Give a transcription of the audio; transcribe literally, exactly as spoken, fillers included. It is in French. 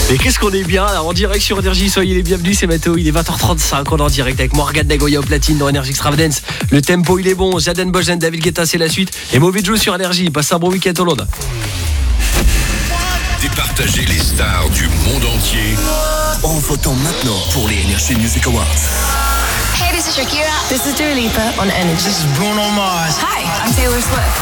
Et qu'est-ce qu'on est bien là, en direct sur Énergie, soyez les bienvenus, c'est Mathéo, il est vingt heures trente-cinq, on est en direct avec Morgane Nagoya au platine dans Énergie Extravagance. Le tempo il est bon, Jaden Bojen, David Guetta c'est la suite et Mauvais Joe sur Énergie, passe un bon week-end au Londres. Départager les stars du monde entier en votant maintenant pour les Energy Music Awards. Hey, this is Shakira. This is Dua Lipa on Energy. This is Bruno Mars. Hi, I'm Taylor Swift.